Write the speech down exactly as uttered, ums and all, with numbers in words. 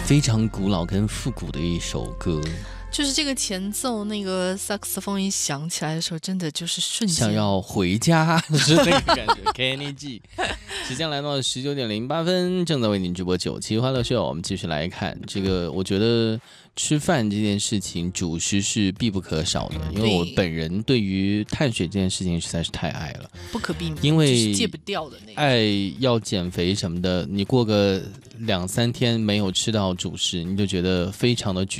非常古老跟复古的一首歌， 就是这个前奏，那个萨克斯风一响起来的时候，真的就是瞬间想要回家是那个感觉。Kenny G， 时间来到十九点零八分，正在为您直播九期欢乐秀。我们继续来看这个，我觉得吃饭这件事情，主食是必不可少的，因为我本人对于碳水这件事情实在是太爱了， 不可避免， 因为就是戒不掉的那个。 爱要减肥什么的，你过个两三天没有吃到主食，你就觉得非常的沮